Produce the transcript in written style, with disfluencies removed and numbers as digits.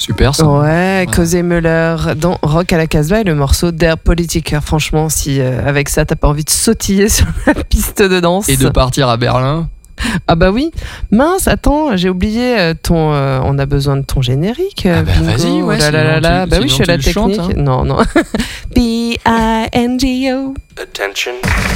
Super ça. Ouais, Cosey Müller dans Rock à la Casbah et le morceau Der Politiker. Franchement, si avec ça t'as pas envie de sautiller sur la piste de danse. Et de partir à Berlin. Ah bah oui. Mince, attends, j'ai oublié ton. On a besoin de ton générique. Ah bah Bingo. vas-y, ouais. Bah oui, je suis à la technique. Chantes, hein. Non. B-I-N-G-O. Attention.